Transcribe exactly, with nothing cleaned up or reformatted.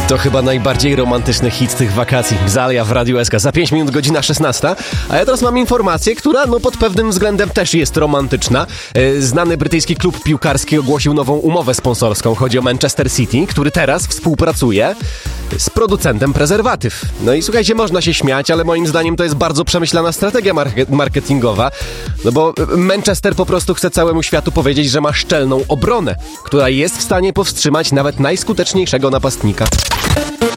To chyba najbardziej romantyczny hit tych wakacji. Zalia w Radiu S K. Za pięć minut godzina szesnasta. A ja teraz mam informację, która no pod pewnym względem też jest romantyczna. Znany brytyjski klub piłkarski ogłosił nową umowę sponsorską. Chodzi o Manchester City, który teraz współpracuje z producentem prezerwatyw. No i słuchajcie, można się śmiać, ale moim zdaniem to jest bardzo przemyślana strategia marketingowa. No bo Manchester po prostu chce całemu światu powiedzieć, że ma szczelną obronę, która jest w stanie powstrzymać nawet najskuteczniejszego napastnika.